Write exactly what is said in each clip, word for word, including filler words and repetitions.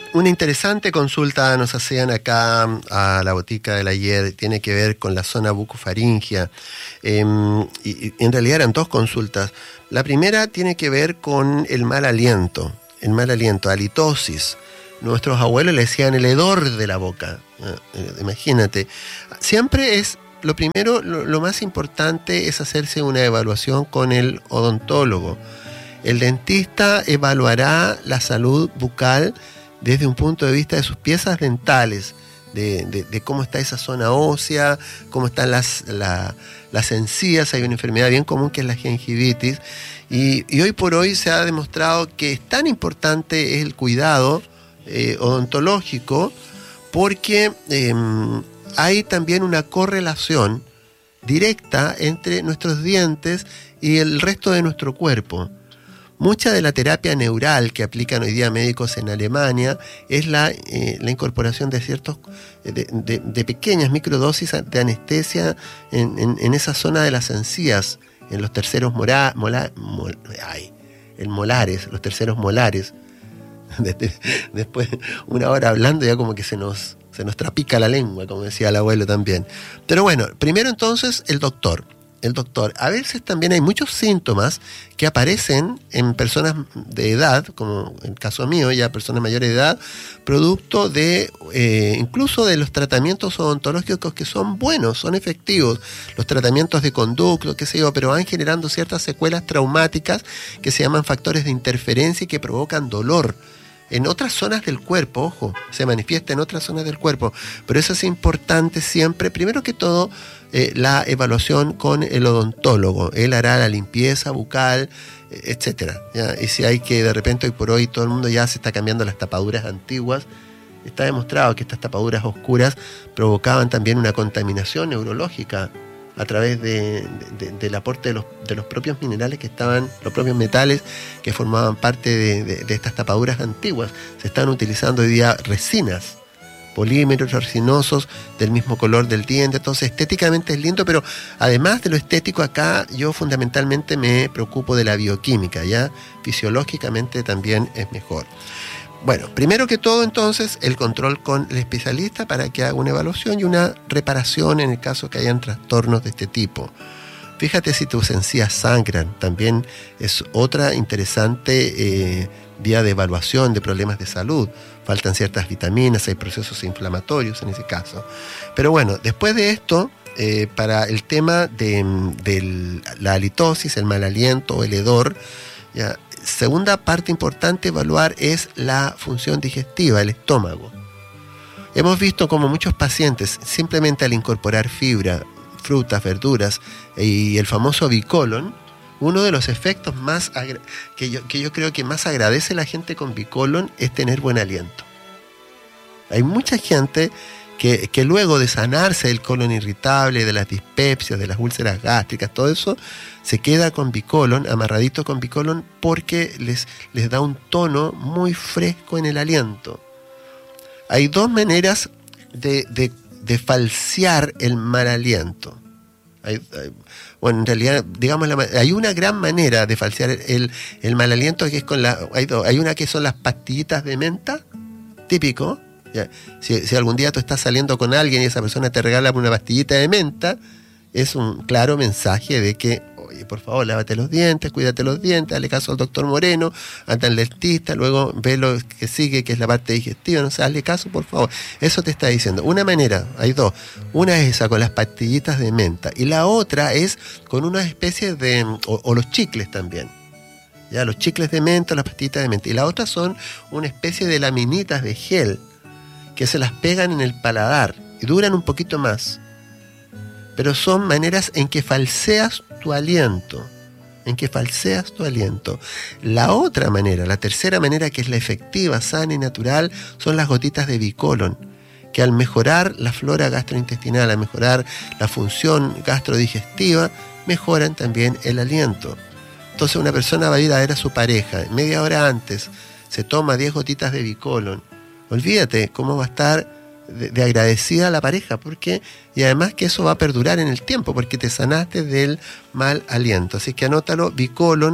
una interesante consulta nos hacían acá a la botica del ayer, tiene que ver con la zona bucofaringea. Eh, y, y en realidad eran dos consultas. La primera tiene que ver con el mal aliento, el mal aliento, halitosis. Nuestros abuelos le decían el hedor de la boca. Eh, imagínate. Siempre es, lo primero, lo, lo más importante es hacerse una evaluación con el odontólogo. El dentista evaluará la salud bucal desde un punto de vista de sus piezas dentales, de, de, de cómo está esa zona ósea, cómo están las, la, las encías. Hay una enfermedad bien común que es la gingivitis, y, y hoy por hoy se ha demostrado que es tan importante el cuidado eh, odontológico, porque eh, hay también una correlación directa entre nuestros dientes y el resto de nuestro cuerpo. Mucha de la terapia neural que aplican hoy día médicos en Alemania es la, eh, la incorporación de ciertos de, de, de pequeñas microdosis de anestesia en, en, en esa zona de las encías, en los terceros mora, mola, mol, ay, el molares, los terceros molares. Después, una hora hablando, ya como que se nos, se nos trapica la lengua, como decía el abuelo también. Pero bueno, primero entonces el doctor. El doctor, a veces también hay muchos síntomas que aparecen en personas de edad, como en el caso mío, ya personas mayores de edad, producto de eh, incluso de los tratamientos odontológicos que son buenos, son efectivos, los tratamientos de conducto, qué sé yo, pero van generando ciertas secuelas traumáticas que se llaman factores de interferencia y que provocan dolor. En otras zonas del cuerpo, ojo, se manifiesta en otras zonas del cuerpo, pero eso es importante siempre, primero que todo, eh, la evaluación con el odontólogo. Él hará la limpieza bucal, eh, etcétera. ¿Ya? Y si hay que, de repente, hoy por hoy, todo el mundo ya se está cambiando las tapaduras antiguas. Está demostrado que estas tapaduras oscuras provocaban también una contaminación neurológica a través de, de, del aporte de los, de los propios minerales que estaban, los propios metales que formaban parte de, de, de estas tapaduras antiguas. Se están utilizando hoy día resinas, polímeros resinosos del mismo color del diente. Entonces estéticamente es lindo, pero además de lo estético, acá yo fundamentalmente me preocupo de la bioquímica, ya fisiológicamente también es mejor. Bueno, primero que todo entonces el control con el especialista para que haga una evaluación y una reparación en el caso que hayan trastornos de este tipo. Fíjate si tus encías sangran, también es otra interesante eh, vía de evaluación de problemas de salud. Faltan ciertas vitaminas, hay procesos inflamatorios en ese caso. Pero bueno, después de esto, eh, para el tema de, de la halitosis, el mal aliento, el hedor, ya, segunda parte importante evaluar es la función digestiva, el estómago. Hemos visto como muchos pacientes, simplemente al incorporar fibra, frutas, verduras y el famoso bicolon, uno de los efectos más agra- que, yo, que yo creo que más agradece la gente con bicolon es tener buen aliento. Hay mucha gente que, que luego de sanarse del colon irritable, de las dispepsias, de las úlceras gástricas, todo eso, se queda con bicolon, amarradito con bicolon, porque les, les da un tono muy fresco en el aliento. Hay dos maneras de, de, de falsear el mal aliento. Hay, hay, bueno, en realidad, digamos, la, hay una gran manera de falsear el, el mal aliento, que es con la, hay, dos, hay una que son las pastillitas de menta, típico. Ya, si, si algún día tú estás saliendo con alguien y esa persona te regala una pastillita de menta, es un claro mensaje de que, oye, por favor, lávate los dientes, cuídate los dientes, dale caso al doctor Moreno, anda al dentista, luego ve lo que sigue, que es la parte digestiva, no sé, hazle caso, por favor. Eso te está diciendo. Una manera, hay dos. Una es esa, con las pastillitas de menta, y la otra es con una especie de, o, o los chicles también. Ya, los chicles de menta, las pastillitas de menta. Y la otra son una especie de laminitas de gel, que se las pegan en el paladar y duran un poquito más. Pero son maneras en que falseas tu aliento, en que falseas tu aliento. La otra manera, la tercera manera, que es la efectiva, sana y natural, son las gotitas de bicolon, que al mejorar la flora gastrointestinal, al mejorar la función gastrodigestiva, mejoran también el aliento. Entonces una persona va a ir a ver a su pareja, media hora antes, se toma diez gotitas de bicolon. Olvídate cómo va a estar de, de agradecida la pareja, porque y además que eso va a perdurar en el tiempo, porque te sanaste del mal aliento. Así que anótalo, bicolon,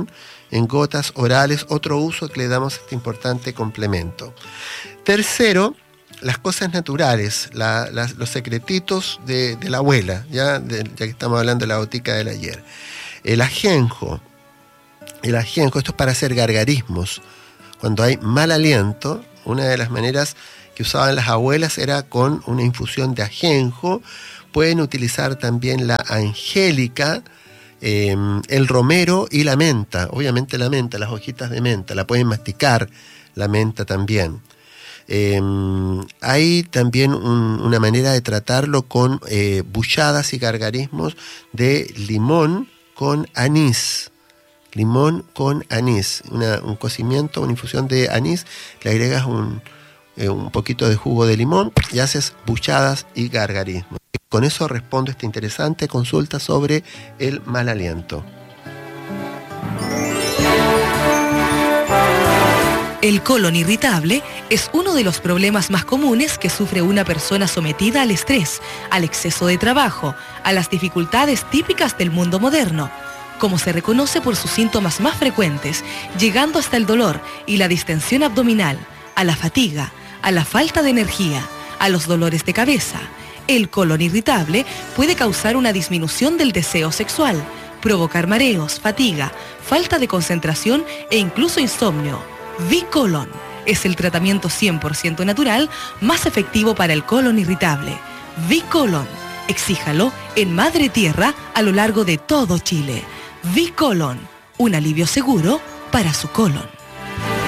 en gotas orales, otro uso que le damos a este importante complemento. Tercero, las cosas naturales, la, las, los secretitos de, de la abuela, ¿ya? De, ya que estamos hablando de la botica del ayer. El ajenjo, el ajenjo, esto es para hacer gargarismos. Cuando hay mal aliento, una de las maneras que usaban las abuelas era con una infusión de ajenjo. Pueden utilizar también la angélica, eh, el romero y la menta. Obviamente la menta, las hojitas de menta, la pueden masticar, la menta también. Eh, hay también un, una manera de tratarlo con eh, buchadas y gargarismos de limón con anís. Limón con anís, una, un cocimiento, una infusión de anís, le agregas un, eh, un poquito de jugo de limón y haces buchadas y gargarismos. Con eso respondo esta interesante consulta sobre el mal aliento. El colon irritable es uno de los problemas más comunes que sufre una persona sometida al estrés, al exceso de trabajo, a las dificultades típicas del mundo moderno, como se reconoce por sus síntomas más frecuentes, llegando hasta el dolor y la distensión abdominal, a la fatiga, a la falta de energía, a los dolores de cabeza. El colon irritable puede causar una disminución del deseo sexual, provocar mareos, fatiga, falta de concentración e incluso insomnio. V-Colon es el tratamiento cien por ciento natural más efectivo para el colon irritable. V-Colon, exíjalo en Madre Tierra a lo largo de todo Chile. V-Colon, un alivio seguro para su colon.